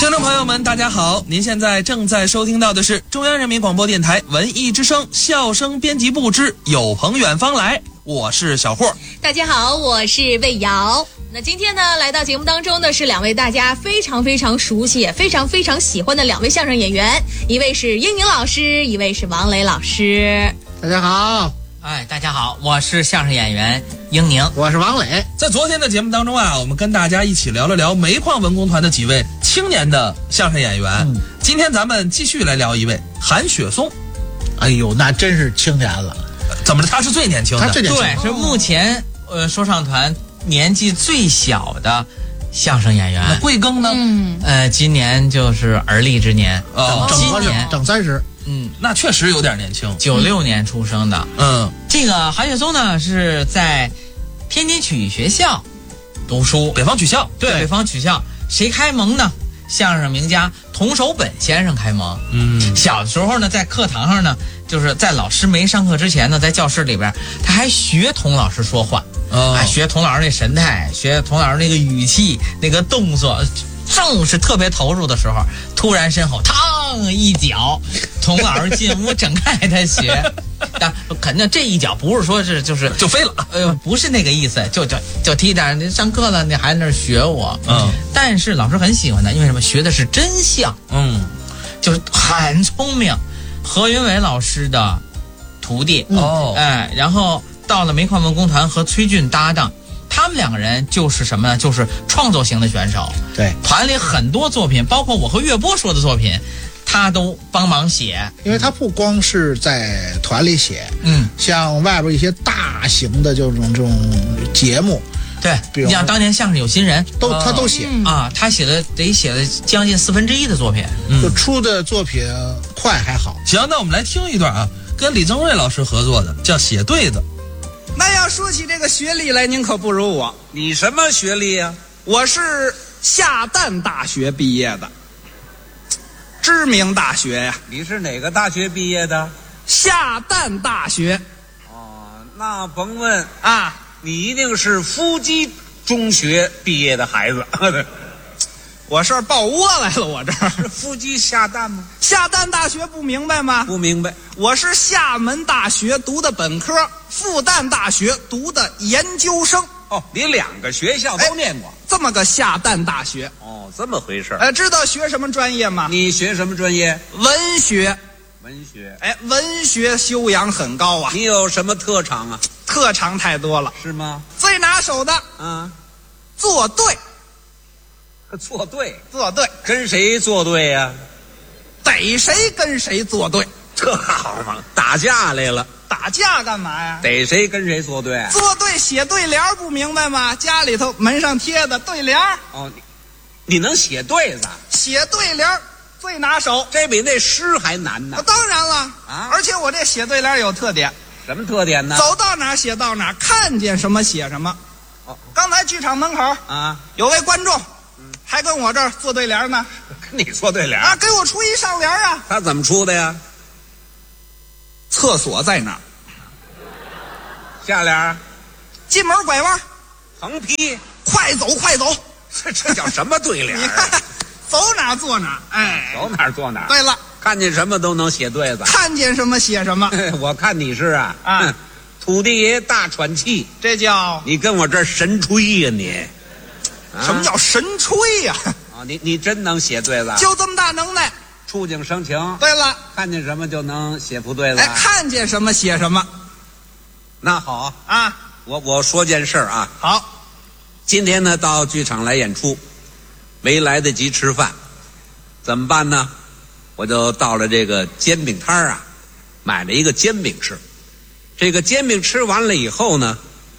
听众朋友们大家好，您现在正在收听到的是中央人民广播电台文艺之声笑声编辑部之有朋远方来，我是小霍。 大家好，我是魏瑶。那今天呢，来到节目当中的是两位大家非常非常熟悉也非常非常喜欢的两位相声演员，一位是英宁老师，一位是王磊老师。 大家好。 大家好，我是相声演员英宁， 我是王磊。 在昨天的节目当中啊，我们跟大家一起聊了聊煤矿文工团的几位青年的相声演员。今天咱们继续来聊一位韩雪松。 哎呦，那真是青年了。 怎么着？他是最年轻的？ 他最年轻。 对，是目前说唱团年纪最小的相声演员。 那贵庚呢？ 今年就是而立之年。今年整30。 那确实有点年轻。 96年出生的。这个韩雪松呢是在天津曲艺学校读书， 北方曲校。 对，北方曲校。谁开蒙呢？相声名家童守本先生开蒙。小的时候呢，在课堂上呢，就是在老师没上课之前呢，在教室里边，他还学童老师说话。学童老师那神态，学童老师那个语气，那个动作。正是特别投入的时候，突然身后嘡一脚，童老师进屋整开他学。但肯定这一脚不是说是就飞了， 不是那个意思，就踢点。你上课了，你还在那儿学我。但是老师很喜欢他，因为什么？学的是真相。就是很聪明。何云伟老师的徒弟。然后到了煤矿文工团和崔俊搭档。他们两个人就是什么呢？就是创作型的选手。 对， 团里很多作品，包括我和岳波说的作品，他都帮忙写。 因为他不光是在团里写，像外边一些大型的这种节目， 对，你像当年相声有新人， 他都写啊，他写了将近1/4的作品， 就出的作品快还好。 行，那我们来听一段啊，跟李增瑞老师合作的，叫《写对子》。 那要说起这个学历来，您可不如我。 你什么学历呀？ 我是下旦大学毕业的，知名大学呀。 你是哪个大学毕业的？ 下旦大学。 那甭问啊， 你一定是夫基中学毕业的孩子。 我是抱窝来了，我这儿是夫基下旦吗？ 下旦大学不明白吗？ 不明白。 我是厦门大学读的本科，复旦大学读的研究生。 你2个学校都念过。 这么个下旦大学。 这么回事。 知道学什么专业吗？ 你学什么专业？ 文学。 文学。 文学修养很高啊。 你有什么特长啊？ 特长太多了。 是吗？ 最拿手的作对。 作对，跟谁作对呀？ 逮谁跟谁作对， 这好嘛？打架来了？ 打架干嘛呀？ 逮谁跟谁作对？ 作对写对联不明白吗？家里头门上贴的对联。 你能写对子？ 写对联最拿手， 这比那诗还难呢。 当然了而且我这写对联有特点。 什么特点呢？ 走到哪儿写到哪儿，看见什么写什么。刚才剧场门口有位观众。还跟我这儿做对联呢， 跟你做对联给我出一上联啊！ 他怎么出的呀？ 厕所在哪儿？ 下联？ 进门拐弯， 横批， 快走快走。 这叫什么对联？ 你看，走哪儿做哪儿， 走哪儿做哪儿。 对了， 看见什么都能写对子， 看见什么写什么。 我看你是土地爷大喘气， 这叫你跟我这儿神吹呀你。 什么叫神吹呀？ 你真能写对子？ 就这么大能耐， 触景生情。 对了， 看见什么就能写副对子。 看见什么写什么。 那好我说件事儿好， 今天呢到剧场来演出，没来得及吃饭，怎么办呢？我就到了这个煎饼摊儿买了一个煎饼吃。这个煎饼吃完了以后呢，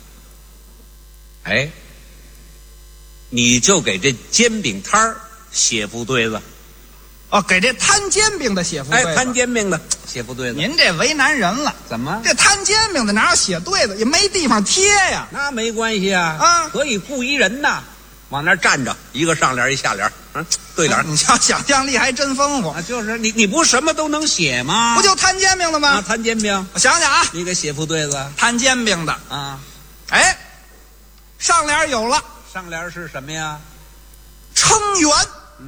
你就给这煎饼摊儿写副对子。 给这摊煎饼的写副对子。 摊煎饼的写副对子。 您这为难人了。 怎么？ 这摊煎饼的哪有写对子？也没地方贴呀。 那没关系可以雇一人呐，往那儿站着，一个上联一下联，对联。 你瞧，想象力还真丰富就是你不什么都能写吗？ 不就摊煎饼的吗？ 摊煎饼。 我想想你给写副对子。 摊煎饼的上联有了。 上联是什么呀？ 称圆，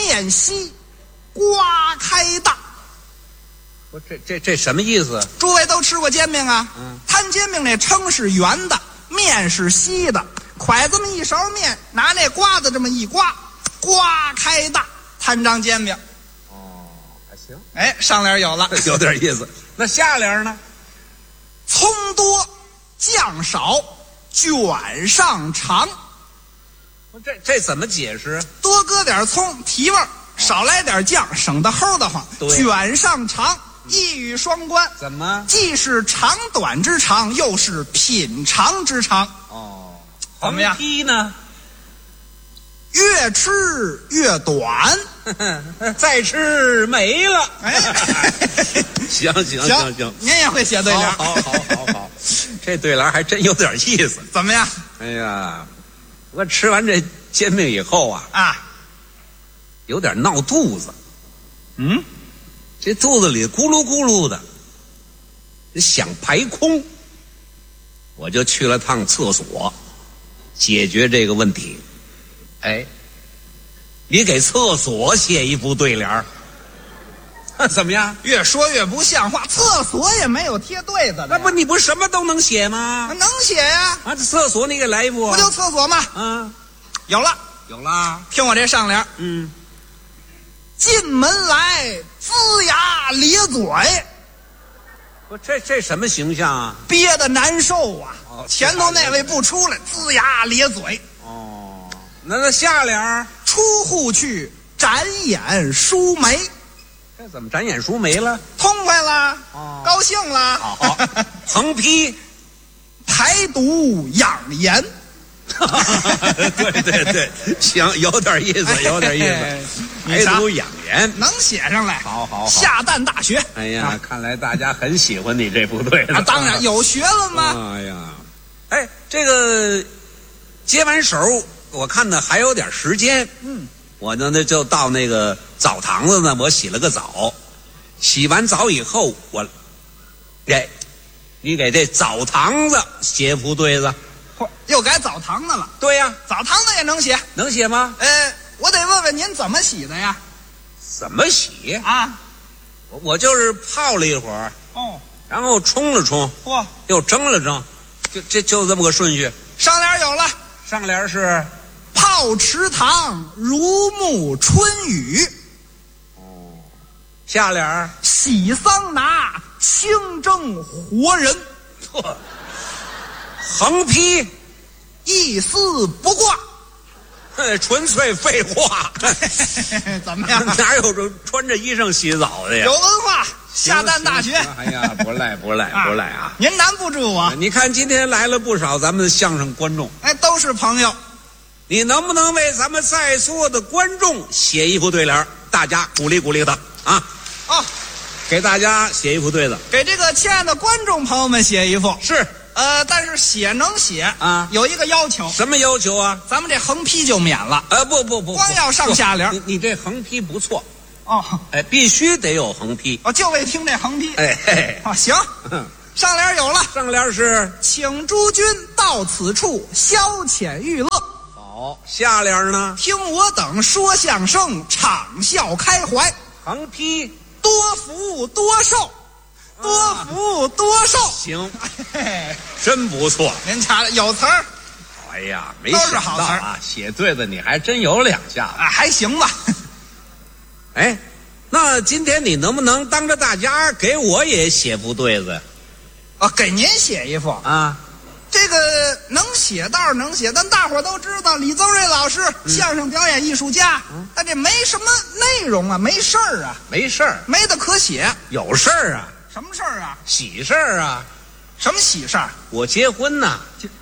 面稀，瓜开大。 不，这什么意思？ 诸位都吃过煎饼啊？摊煎饼那称是圆的，面是稀的，蒯这么一勺面，拿那瓜子这么一刮，瓜开大，摊张煎饼。 还行。 哎，上联有了， 有点意思。那下联呢？ 葱多酱少，卷上肠。 这怎么解释？ 多搁点葱提味儿，少来点酱，省得齁得慌。卷上肠，一语双关。 怎么？ 既是长短之长，又是品尝之长。怎么样？ 横批呢？ 越吃越短， 再吃没了。 哎， 行， 您也会写对联。 好，这对联还真有点意思。 怎么样？ 哎呀，我吃完这煎饼以后啊，有点闹肚子。这肚子里咕噜咕噜的，想排空，我就去了趟厕所，解决这个问题。哎，你给厕所写一副对联儿，怎么样？ 越说越不像话，厕所也没有贴对子的。 那不，你不什么都能写吗？ 能写呀！ 这厕所你给来一副。 不就厕所吗？有了。听我这上联。进门来龇牙咧嘴。 不，这什么形象啊？ 憋得难受啊！前头那位不出来，龇牙咧嘴。 那下联出户去，展眼舒眉。 这怎么展眼舒眉了？ 痛快了，高兴了。 好，横批排毒养颜。 对，行，有点意思。排毒养颜能写上来。 好， 下蛋大学。 哎呀，看来大家很喜欢你这部对子。 当然有学问吗？ 哎呀，这个接完手，我看呢还有点时间。我呢就到那个澡堂子呢，我洗了个澡。洗完澡以后，你给这澡堂子写副对子。 又改澡堂子了。 对呀， 澡堂子也能写。 能写吗？ 我得问问您怎么洗的呀？ 怎么洗啊？ 我就是泡了一会儿，然后冲了冲，又蒸了蒸，就这么个顺序。 上联有了。 上联是泡池塘如沐春雨。 下联洗桑拿清蒸活人。 横批一丝不挂。 纯粹废话。 怎么样？ 哪有这穿着衣裳洗澡的呀？ 有文化，下蛋大学。 哎呀，不赖啊！ 您难不住我。 你看今天来了不少咱们的相声观众， 都是朋友。 你能不能为咱们在座的观众写一副对联？大家鼓励鼓励他啊！给大家写一副对子， 给这个亲爱的观众朋友们写一副。 是。 但是写能写啊， 有一个要求。 什么要求啊？ 咱们这横批就免了。 不， 光要上下联。 你这横批不错。必须得有横批。 就为听这横批。行。上联有了。 上联是请诸君到此处消遣娱乐。 好，下联呢？ 听我等说相声，畅笑开怀。 横批多福多寿。多福多寿。 行，真不错。 您瞧，有词儿。 哎呀，没想到啊，写对子你还真有两下子。 还行吧。 那今天你能不能当着大家给我也写副对子？ 给您写一副啊。 这个能写倒是能写，但大伙儿都知道李增瑞老师相声表演艺术家，但这没什么内容啊，没事儿啊。 没事儿， 没得可写。 有事儿啊。 什么事儿啊？ 喜事儿啊。 什么喜事儿？ 我结婚呢。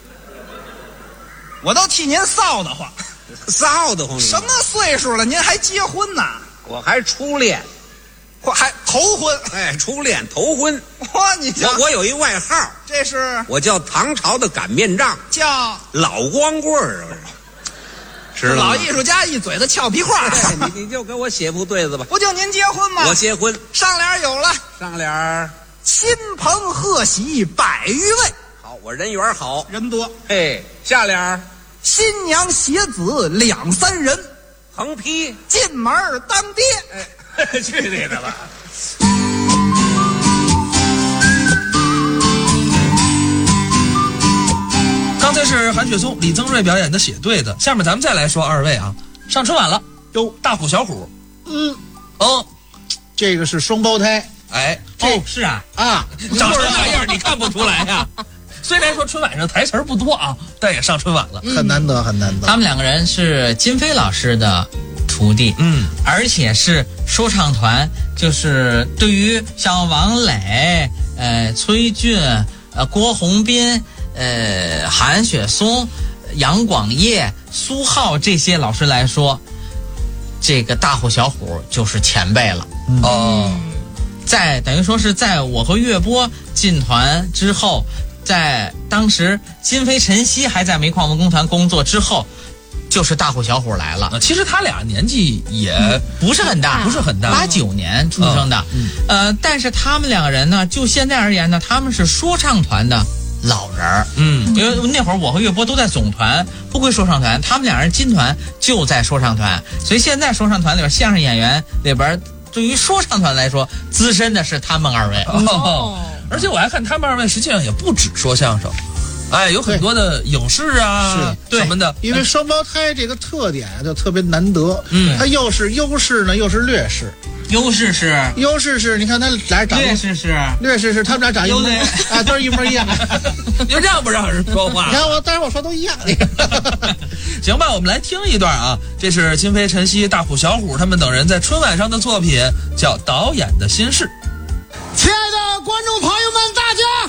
我都替您臊得慌。 臊得慌？ 什么岁数了，您还结婚呢？ 我还初恋。 还头婚。 初恋头婚。我有一外号， 这是我叫唐朝的擀面杖， 叫老光棍儿。是老艺术家一嘴的俏皮话。 你就给我写副对子吧。 不就您结婚吗？ 我结婚。 上联有了。 上联亲朋贺喜100余位。 好，我人缘好， 人多。 下联新娘携子2、3人。 横批进门当爹。 去你的吧！ 刚才是韩雪松、李增瑞表演的写对的，下面咱们再来说二位啊，上春晚了，哟，大虎小虎， 这个是双胞胎， 哎， 是啊， 长成那样你看不出来呀、虽然说春晚上台词不多啊，但也上春晚了， 很难得，很难得。 他们两个人是金飞老师的徒弟，而且是说唱团，就是对于像王磊、崔俊、郭宏斌、韩雪松、杨广业、苏浩这些老师来说，这个大虎小虎就是前辈了。在等于说是在我和岳波进团之后，在当时金飞、陈曦还在煤矿文工团工作之后，就是大虎小虎来了。 其实他俩年纪也不是很大，89年出生的。但是他们两个人呢，就现在而言呢，他们是说唱团的老人儿。因为那会儿我和岳波都在总团，不归说唱团，他们两人金团就在说唱团，所以现在说唱团里边相声演员里边，对于说唱团来说，资深的是他们二位。 而且我还看他们二位实际上也不只说相声，哎，有很多的影视啊什么的。 因为双胞胎这个特点就特别难得，它又是优势呢，又是劣势。 优势是， 你看他俩长， 劣势是他们俩长一模啊，都是一模一样。 你让不让人说话？ 你看当然我说都一样。 行吧，我们来听一段啊，这是金飞、陈曦、大虎、小虎他们等人在春晚上的作品，叫《导演的心事》。 亲爱的观众朋友们，大家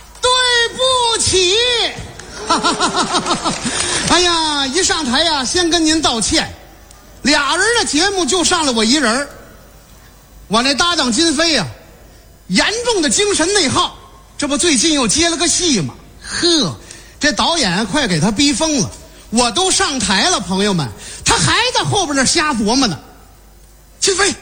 对不起！哎呀，一上台呀，先跟您道歉。俩人的节目就上了我一人，我那搭档金飞呀，严重的精神内耗，这不最近又接了个戏吗？呵，这导演快给他逼疯了。我都上台了，朋友们，他还在后边那瞎琢磨呢。金飞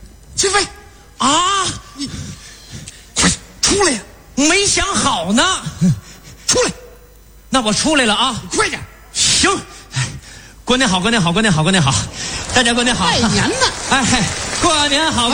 啊，你快出来呀！ 没想好呢。 出来， 那我出来了啊！ 快点。 行，过年好，大家过年好。 拜年呢！ 哎，过年好，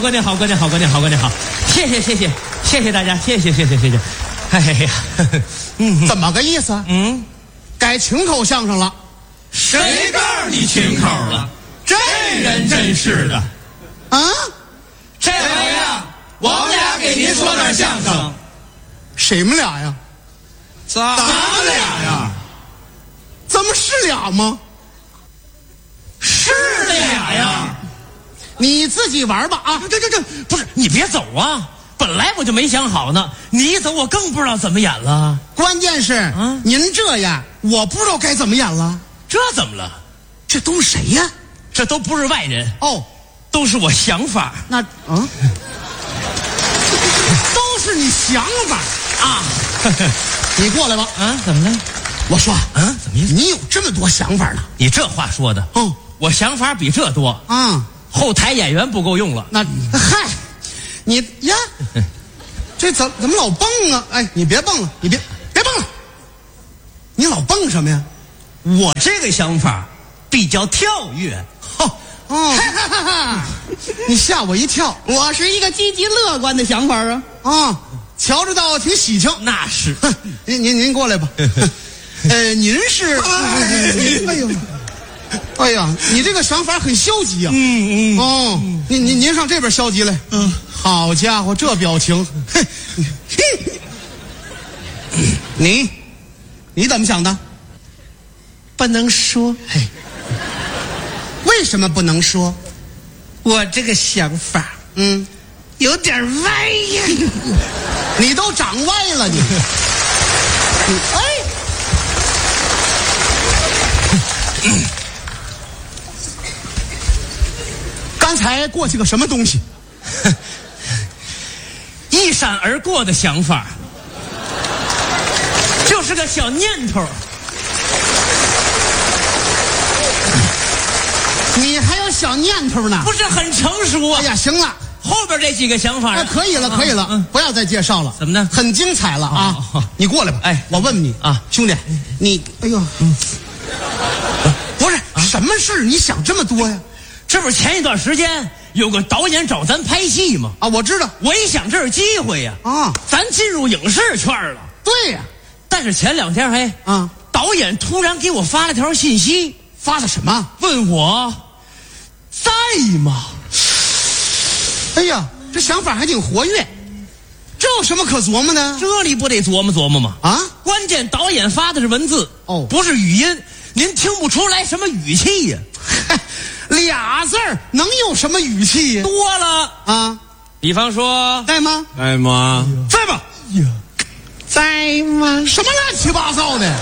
谢谢大家，谢谢。哎呀， 怎么个意思？改群口相声了。 谁告诉你群口了？这人真是的。 啊， 这回呀，我们俩给您说段相声。 谁们俩呀？ 咱们俩呀？ 咱们是俩吗？ 是俩呀。 你自己玩吧啊！ 这不是，你别走啊！本来我就没想好呢，你一走我更不知道怎么演了。 关键是，您这样，我不知道该怎么演了。 这怎么了？ 这都是谁呀？ 这都不是外人哦， 都是我想法。 那都是你想法啊！你过来吧。 怎么了？ 我说怎么意思？ 你有这么多想法呢？ 你这话说的，我想法比这多啊！ 后台演员不够用了。 那嗨，你呀，这怎么老蹦啊？哎，你别蹦了，你别蹦了，你老蹦什么呀？ 我这个想法比较跳跃。 你吓我一跳！ 我是一个积极乐观的想法啊！ 瞧着倒挺喜庆。 那是。 您过来吧。您是？哎呀，你这个想法很消极啊！您上这边消极来。好家伙，这表情！你怎么想的？ 不能说。 为什么不能说？ 我这个想法，有点歪呀。 你都长歪了，你哎。刚才过去个什么东西？ 一闪而过的想法，就是个小念头。 你还有小念头呢？ 不是很成熟啊！ 哎呀，行了， 后边这几个想法可以了，不要再介绍了。 怎么呢？ 很精彩了啊！你过来吧。 哎， 我问问你啊，兄弟，你哎呦，不是什么事你想这么多呀？ 这不是前一段时间有个导演找咱拍戏吗？ 啊，我知道。 我一想这是机会呀，咱进入影视圈了。 对呀， 但是前2天导演突然给我发了条信息， 发的什么？ 问我在吗？ 哎呀，这想法还挺活跃，这有什么可琢磨的？ 这里不得琢磨琢磨吗？ 啊， 关键导演发的是文字不是语音，您听不出来什么语气呀？ 俩字儿能有什么语气呀？ 多了啊， 比方说在吗？ 在吗？ 在吗？在吗？什么乱七八糟的！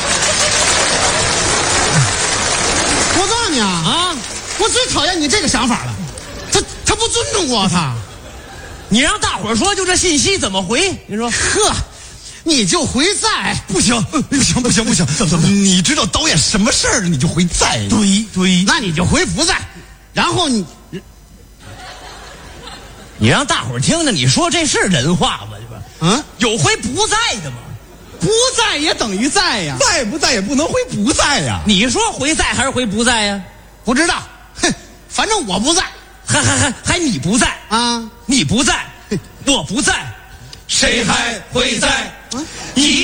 我告诉你啊，我最讨厌你这个想法了，他不尊重我， 你让大伙儿说就这信息怎么回？你说， 呵，你就回在， 不行，怎么？你知道导演什么事儿你就回在， 对， 那你就回不在，然后你让大伙儿听着，你说这是人话吗？有回不在的吗？ 不在也等于在呀， 在不在也不能回不在呀。 你说回在还是回不在呀？ 不知道，反正我不在， 还你不在啊？ 你不在，我不在，谁还会在？一